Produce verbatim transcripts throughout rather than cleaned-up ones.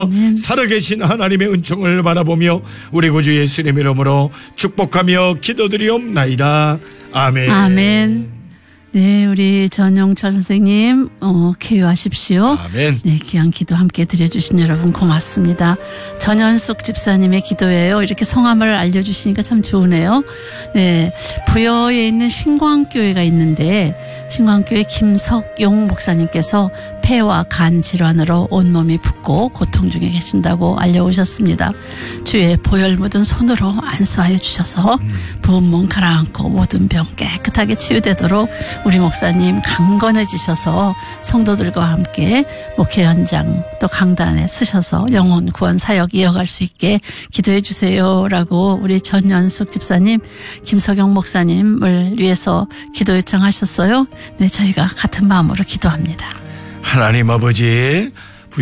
아멘. 살아계신 하나님의 은총을 바라보며 우리 구주 예수님 이름으로 축복하며 기도드리옵나이다. 아멘. 아멘. 네, 우리 전용철 선생님, 어, 쾌유하십시오. 아멘. 네, 귀한 기도 함께 드려주신 여러분 고맙습니다. 전현숙 집사님의 기도예요. 이렇게 성함을 알려주시니까 참 좋으네요. 네, 부여에 있는 신광교회가 있는데, 신광교회 김석용 목사님께서 폐와 간 질환으로 온몸이 붓고 고통 중에 계신다고 알려오셨습니다. 주의 보혈 묻은 손으로 안수하여 주셔서 부은 몸 가라앉고 모든 병 깨끗하게 치유되도록 우리 목사님 강건해지셔서 성도들과 함께 목회 현장 또 강단에 서셔서 영혼 구원 사역 이어갈 수 있게 기도해 주세요라고 우리 전연숙 집사님, 김석영 목사님을 위해서 기도 요청하셨어요. 네, 저희가 같은 마음으로 기도합니다. 하나님 아버지,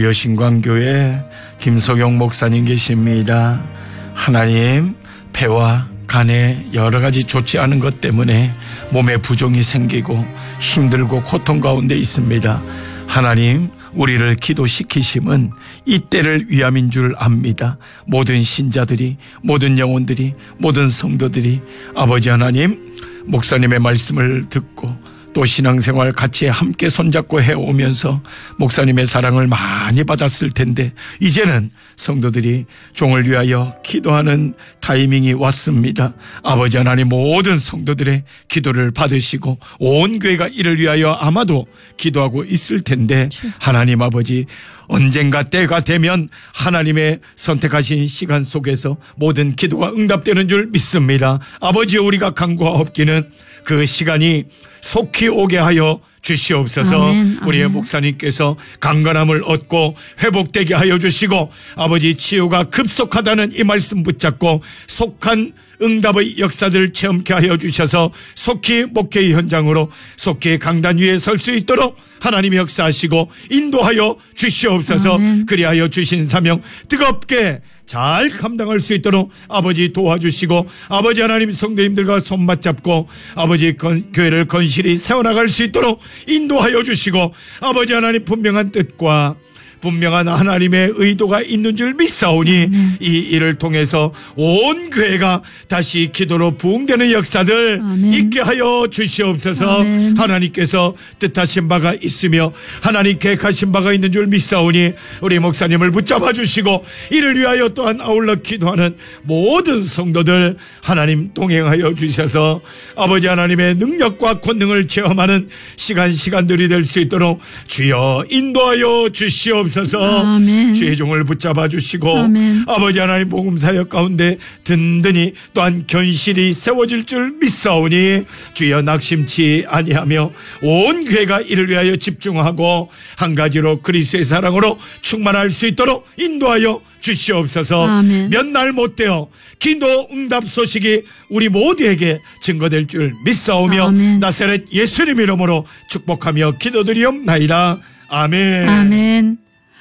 부여신광교회 김석영 목사님 계십니다. 하나님, 폐와 간에 여러 가지 좋지 않은 것 때문에 몸에 부종이 생기고 힘들고 고통 가운데 있습니다. 하나님, 우리를 기도시키심은 이 때를 위함인 줄 압니다. 모든 신자들이, 모든 영혼들이, 모든 성도들이 아버지 하나님, 목사님의 말씀을 듣고 또 신앙생활 같이 함께 손잡고 해오면서 목사님의 사랑을 많이 받았을 텐데 이제는 성도들이 종을 위하여 기도하는 타이밍이 왔습니다. 아버지 하나님, 모든 성도들의 기도를 받으시고 온 교회가 이를 위하여 아마도 기도하고 있을 텐데 하나님 아버지, 언젠가 때가 되면 하나님의 선택하신 시간 속에서 모든 기도가 응답되는 줄 믿습니다. 아버지, 우리가 간구하옵기는 그 시간이 속히 오게 하여 주시옵소서. 아멘, 우리의 아멘. 목사님께서 강건함을 얻고 회복되게 하여 주시고 아버지, 치유가 급속하다는 이 말씀 붙잡고 속한 응답의 역사들을 체험케 하여 주셔서 속히 목회의 현장으로 속히 강단 위에 설 수 있도록 하나님이 역사하시고 인도하여 주시옵소서. 아멘. 그리하여 주신 사명 뜨겁게 잘 감당할 수 있도록 아버지 도와주시고 아버지 하나님, 성도님들과 손맞잡고 아버지 건, 교회를 건실히 세워나갈 수 있도록 인도하여 주시고 아버지 하나님, 분명한 뜻과 분명한 하나님의 의도가 있는 줄 믿사오니 아멘. 이 일을 통해서 온 교회가 다시 기도로 부흥되는 역사들 아멘. 있게 하여 주시옵소서. 아멘. 하나님께서 뜻하신 바가 있으며 하나님 계획하신 바가 있는 줄 믿사오니 우리 목사님을 붙잡아 주시고 이를 위하여 또한 아울러 기도하는 모든 성도들 하나님 동행하여 주셔서 아버지 하나님의 능력과 권능을 체험하는 시간 시간들이 될 수 있도록 주여 인도하여 주시옵소서. 아멘. 주의 종을 붙잡아 주시고 아멘. 아버지 하나님, 복음사역 가운데 든든히 또한 견실히 세워질 줄 믿사오니 주여 낙심치 아니하며 온 교회가 이를 위하여 집중하고 한 가지로 그리스도의 사랑으로 충만할 수 있도록 인도하여 주시옵소서. 몇 날 못되어 기도 응답 소식이 우리 모두에게 증거될 줄 믿사오며 아멘. 나사렛 예수님 이름으로 축복하며 기도드리옵나이다. 아멘. 아멘.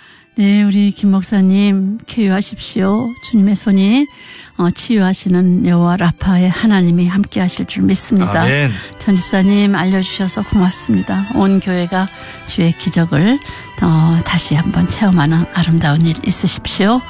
네, 우리 김 목사님 쾌유하십시오. 주님의 손이 어, 치유하시는 여호와 라파의 하나님이 함께 하실 줄 믿습니다. 아멘. 전 집사님 알려주셔서 고맙습니다. 온 교회가 주의 기적을 어, 다시 한번 체험하는 아름다운 일 있으십시오.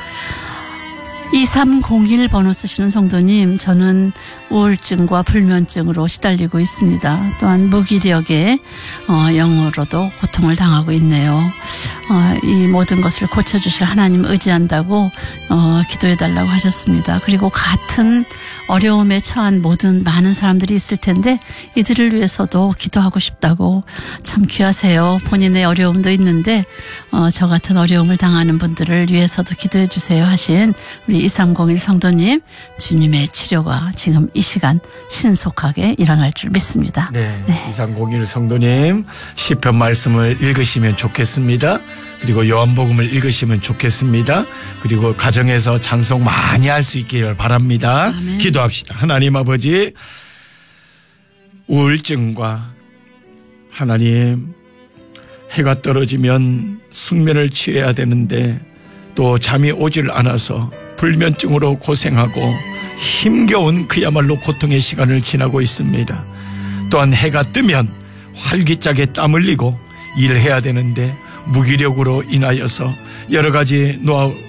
이삼공일 번호 쓰시는 성도님, 저는 우울증과 불면증으로 시달리고 있습니다. 또한 무기력에 어, 영으로도 고통을 당하고 있네요. 어, 이 모든 것을 고쳐주실 하나님 의지한다고 어, 기도해달라고 하셨습니다. 그리고 같은 어려움에 처한 모든 많은 사람들이 있을 텐데 이들을 위해서도 기도하고 싶다고. 참 귀하세요. 본인의 어려움도 있는데 어, 저 같은 어려움을 당하는 분들을 위해서도 기도해 주세요 하신 우리 이삼공일 성도님, 주님의 치료가 지금 이 시간 신속하게 일어날 줄 믿습니다. 네, 네. 이삼공일 성도님, 시편 말씀을 읽으시면 좋겠습니다. 그리고 요한복음을 읽으시면 좋겠습니다. 그리고 가정에서 찬송 많이 할 수 있기를 바랍니다. 아멘. 기도합시다. 하나님 아버지, 우울증과 하나님, 해가 떨어지면 숙면을 취해야 되는데 또 잠이 오질 않아서 불면증으로 고생하고 힘겨운 그야말로 고통의 시간을 지나고 있습니다. 또한 해가 뜨면 활기차게 땀 흘리고 일해야 되는데 무기력으로 인하여서 여러 가지 노하우